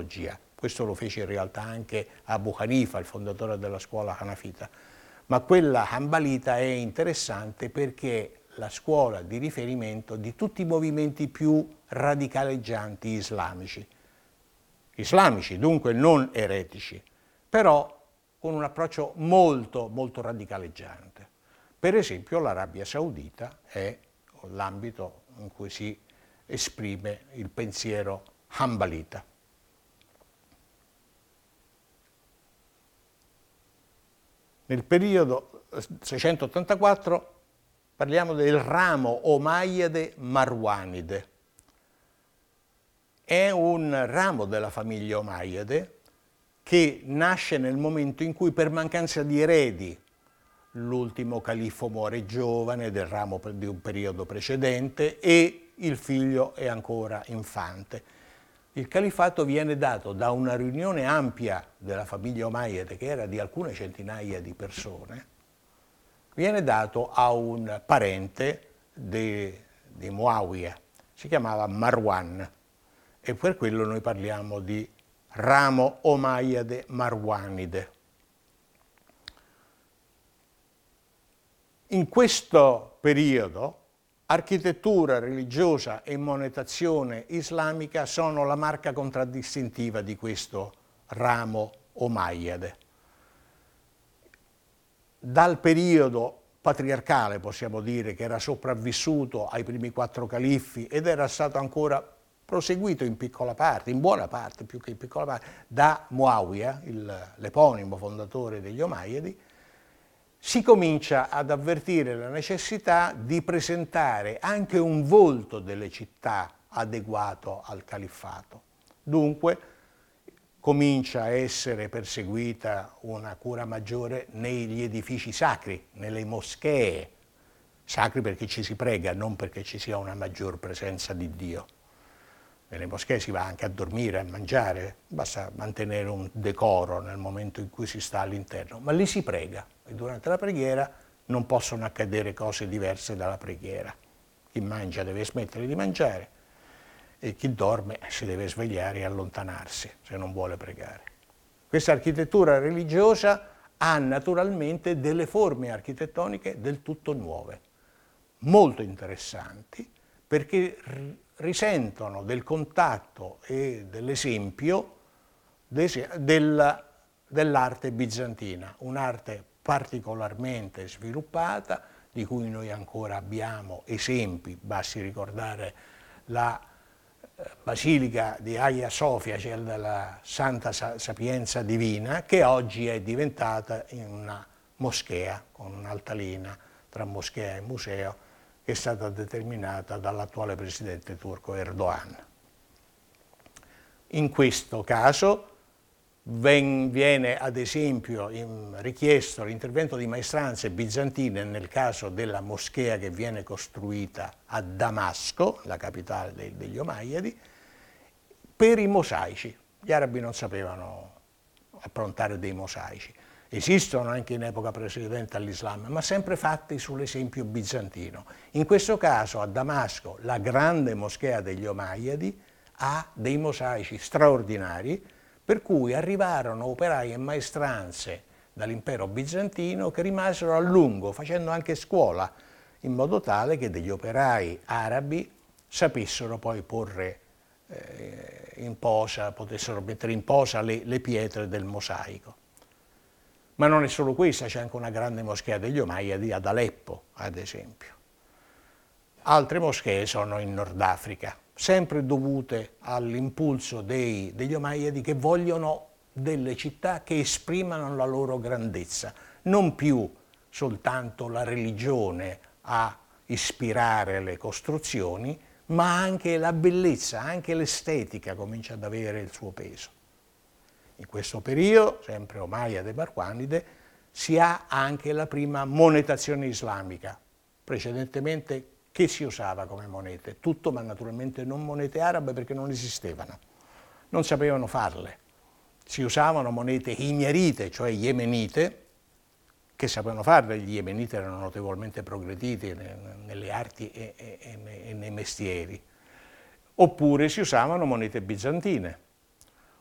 teologia. Questo lo fece in realtà anche Abu Hanifa, il fondatore della scuola hanafita. Ma quella hanbalita è interessante perché è la scuola di riferimento di tutti i movimenti più radicaleggianti islamici. Islamici, dunque non eretici, però con un approccio molto, molto radicaleggiante. Per esempio l'Arabia Saudita è l'ambito in cui si esprime il pensiero hanbalita. Nel periodo 684 parliamo del ramo Omayyade Marwanide. È un ramo della famiglia Omayyade che nasce nel momento in cui, per mancanza di eredi, l'ultimo califfo muore giovane del ramo di un periodo precedente e il figlio è ancora infante. Il califfato viene dato da una riunione ampia della famiglia Omayyade, che era di alcune centinaia di persone, viene dato a un parente di Muawiyah, si chiamava Marwan, e per quello noi parliamo di ramo Omayyade Marwanide. In questo periodo architettura religiosa e monetazione islamica sono la marca contraddistintiva di questo ramo Omayyade. Dal periodo patriarcale, possiamo dire, che era sopravvissuto ai primi 4 califfi ed era stato ancora proseguito in piccola parte, in buona parte, più che in piccola parte, da Muawiyah, l'eponimo fondatore degli Omayyadi, si comincia ad avvertire la necessità di presentare anche un volto delle città adeguato al califfato. Dunque comincia a essere perseguita una cura maggiore negli edifici sacri, nelle moschee, sacri perché ci si prega, non perché ci sia una maggior presenza di Dio. Nelle moschee si va anche a dormire, a mangiare, basta mantenere un decoro nel momento in cui si sta all'interno, ma lì si prega e durante la preghiera non possono accadere cose diverse dalla preghiera. Chi mangia deve smettere di mangiare e chi dorme si deve svegliare e allontanarsi se non vuole pregare. Questa architettura religiosa ha naturalmente delle forme architettoniche del tutto nuove, molto interessanti, perché risentono del contatto e dell'esempio dell'arte bizantina, un'arte particolarmente sviluppata, di cui noi ancora abbiamo esempi, basti ricordare la Basilica di Hagia Sophia, cioè della Santa Sapienza Divina, che oggi è diventata una moschea con un'altalena tra moschea e museo, che è stata determinata dall'attuale presidente turco Erdogan. In questo caso viene ad esempio richiesto l'intervento di maestranze bizantine nel caso della moschea che viene costruita a Damasco, la capitale degli Omayyadi, per i mosaici. Gli arabi non sapevano approntare dei mosaici. Esistono anche in epoca precedente all'Islam, ma sempre fatti sull'esempio bizantino. In questo caso a Damasco la grande moschea degli Omayyadi ha dei mosaici straordinari, per cui arrivarono operai e maestranze dall'impero bizantino che rimasero a lungo, facendo anche scuola, in modo tale che degli operai arabi sapessero poi porre in posa, potessero mettere in posa le pietre del mosaico. Ma non è solo questa, c'è anche una grande moschea degli Omayyadi ad Aleppo, ad esempio. Altre moschee sono in Nord Africa, sempre dovute all'impulso degli Omayyadi che vogliono delle città che esprimano la loro grandezza, non più soltanto la religione a ispirare le costruzioni, ma anche la bellezza, anche l'estetica comincia ad avere il suo peso. In questo periodo, sempre Omayyade Marwanide, si ha anche la prima monetazione islamica. Precedentemente che si usava come monete? Tutto, ma naturalmente non monete arabe perché non esistevano. Non sapevano farle. Si usavano monete himyarite, cioè yemenite, che sapevano farle. Gli yemeniti erano notevolmente progrediti nelle arti e nei mestieri. Oppure si usavano monete bizantine.